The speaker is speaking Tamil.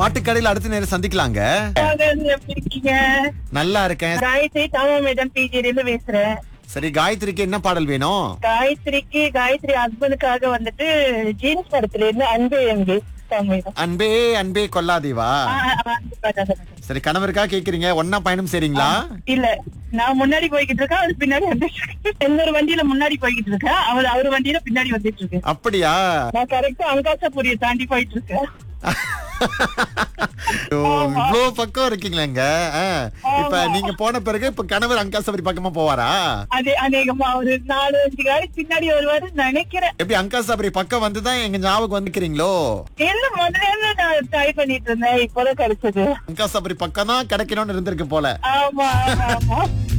பாட்டுக்கடையில அடுத்த நேரம் சந்திக்கலாங்க. எப்படி இருக்கீங்க? நல்லா இருக்கேன். காயத்ரி தமிழ் மேடம் பிஜில இருந்து பேசுறேன். சரி, காயத்ரிக்கு என்ன பாடல் வேணும்? காயத்ரி ஹஸ்பண்டுக்காக வந்துட்டு ஜீன்ஸ் படத்துல இருந்து அன்பே அன்பே தமிழ். அன்பே அன்பே கொல்லாதேவா. சரி, கணவருக்கா கேக்குறீங்க, ஒன்னா பயணம் செய்றீங்களா? இல்ல, நான் முன்னாடி போய்கிட்டு இருக்கேன், அவரு பின்னாடி வந்துட்டு இருக்கேன். இன்னொரு வண்டியில முன்னாடி போய்கிட்டு இருக்கேன், அவரு வண்டியில பின்னாடி வந்துட்டு இருக்கேன். அப்படியா? நான் கரெக்டா அங்காசபுரியை தாண்டி போயிட்டு இருக்கேன். இவ்ளோ பக்கம் இருக்கீங்களேங்க. இப்ப நீங்க போன பிறகு இப்ப கணவர் அங்காசபுரி பக்கமா போவாரா? அதே அநேகமா ஒரு 4-5 காடி பின்னாடி வருவாரு நினைக்கிறேன். எப்படி அங்காசபுரி பக்கம் வந்துதான் எங்க ஞாபகம் வந்துக்கிறீங்களோ? இல்ல, முதல்ல நான் ட்ரை பண்ணிட்டு இருந்தேன், இப்பதான் கிடைச்சது. அங்காசபுரி பக்கம் தான் கிடைக்கணும்னு இருந்திருக்கு போல. ஆமா ஆமா ஆமா.